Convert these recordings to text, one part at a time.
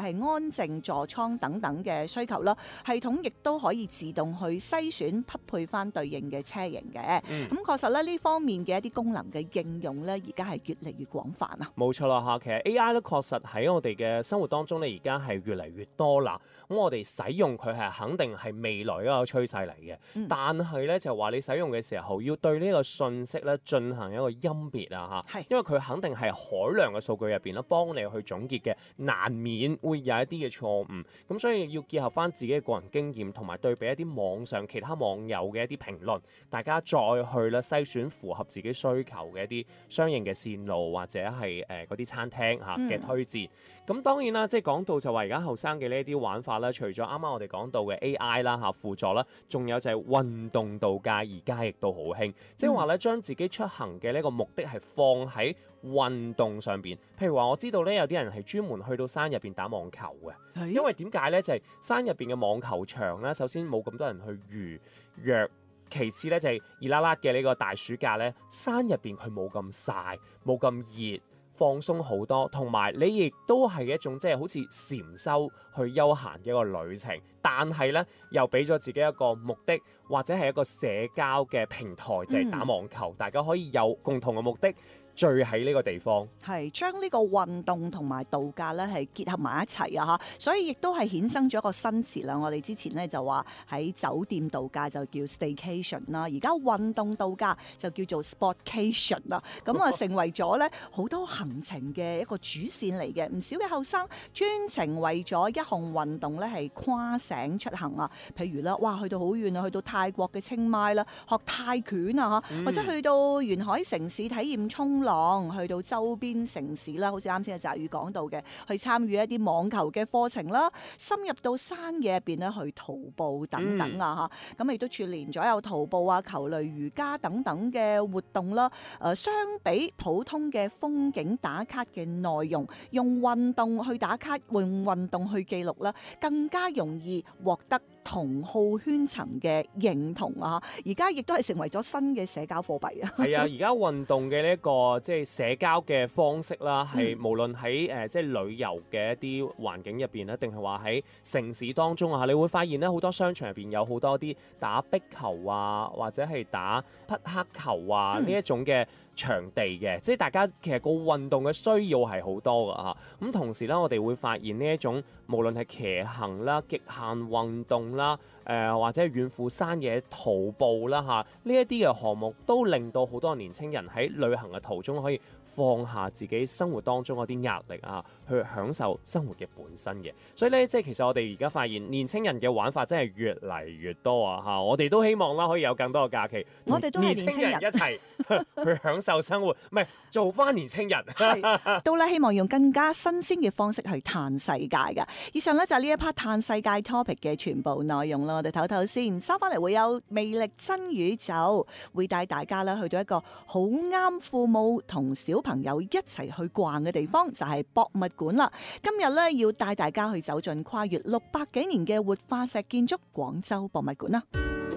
係安靜座艙等等嘅需求啦，系統亦都可以自動去篩選匹配翻對應嘅車型嘅。咁確實咧呢方面嘅一啲功能嘅應用咧，而家係越嚟越廣泛啊。 冇錯啦嚇，其實 AI 咧確實喺我哋嘅生活當中咧，而家係越嚟越多啦。咁我哋使用佢係肯定係未來一個趨勢嚟嘅。但係咧就話你使用嘅時候要對呢個信息咧進行一個甄別啊嚇，因為佢肯定係海量嘅數據入邊咧幫你去總結嘅，難免會有一啲嘅錯誤。咁所以要結合翻自己嘅個人經驗，同埋對比一啲網上其他網友嘅一啲評論，大家再去咧篩選符合自己需求嘅一啲相應嘅線路或者係嗰啲餐廳嚇嘅推薦。咁當然啦，即係講到就話而家後生嘅呢啲玩法啦，除咗啱啱我哋講到嘅 AI 啦嚇輔助啦，仲有就係運動度假，而家亦都好興，即係話咧將自己出行嘅呢個目的係放喺運動上邊。譬如話我知道咧有啲人係專門去到山入邊打網球嘅，因為點解咧就係山入邊嘅網球場咧，首先冇咁多人去預約。其次咧就係熱辣辣嘅呢個大暑假咧，山入邊佢冇咁曬，冇咁熱，放鬆好多，同埋你亦都係一種即係好似禪修去休閒嘅一個旅程，但係咧又俾咗自己一個目的，或者係一個社交嘅平台，就係打網球，大家可以有共同嘅目的。聚喺呢個地方，係將呢個運動同埋度假咧係結合埋一齊啊！嚇，所以亦都係衍生咗一個新詞啦。我哋之前咧就話喺酒店度假就叫 staycation 啦，而家運動度假就叫做 sportcation 啦。咁啊成為咗咧好多行程嘅一個主線嚟嘅。唔少嘅後生專程為咗一項運動咧係跨省出行啊。譬如啦，哇去到好遠啊，去到泰國嘅清邁啦，學泰拳啊嚇，或者去到沿海城市體驗衝浪，去到周邊城市啦，好似啱先阿澤宇講到嘅，去參與一啲網球嘅課程啦，深入到山野入邊咧去徒步等等啊嚇，咁亦都串連咗有徒步啊、球類、瑜伽等等嘅活動啦。相比普通嘅風景打卡嘅內容，用運動去打卡，用運動去記錄啦，更加容易獲得同好圈層嘅認同啊！而家亦都係成為咗新嘅社交貨幣啊！係啊， 而家運動嘅呢一個即係社交嘅方式啦，係無論喺即係旅遊嘅一啲環境入邊咧，定係話喺城市當中啊，你會發現咧好多商場入邊有好多啲打壁球啊，或者係打匹克球啊呢一種嘅場地嘅，即係大家其實個運動嘅需要係好多㗎嚇。咁同時咧，我哋會發現呢一種無論係騎行啦、極限運動啦、或者遠赴山野徒步啦嚇，呢一啲嘅項目都令到好多年輕人喺旅行嘅途中可以放下自己生活當中嗰啲壓力啊，去享受生活嘅本身嘅。所以咧，即係其實我哋而家發現年輕人嘅玩法真係越嚟越多啊嚇！我哋都希望啦，可以有更多嘅假期， 我哋都係年輕人一齊去享受生活，唔係做翻年輕人。 係都咧希望用更加新鮮嘅方式去嘆世界㗎。以上咧就係呢一 part 嘆世界 topic 嘅全部內容啦。我哋唞唞先，收翻嚟會有魅力真宇宙，會帶大家咧去到一個好啱父母同小朋友一齊去逛嘅地方，就係博物館啦。今日咧要帶大家去走進跨越600幾年嘅活化石建築廣州博物館啦。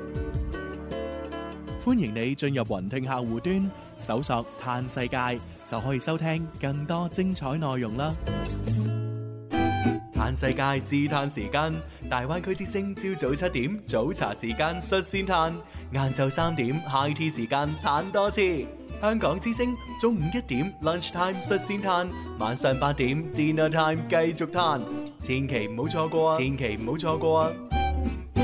歡迎你進入雲聽客戶端，搜索嘆世界，就可以收聽更多精彩內容啦。嘆世界自嘆時間，大灣區之聲朝早7點早茶時間率先嘆，晏晝3點 high tea 時間嘆多次。香港之聲中午1點 lunch time 率先嘆，晚上8點 dinner time 繼續嘆，千祈唔好錯過啊！千祈唔好錯過啊！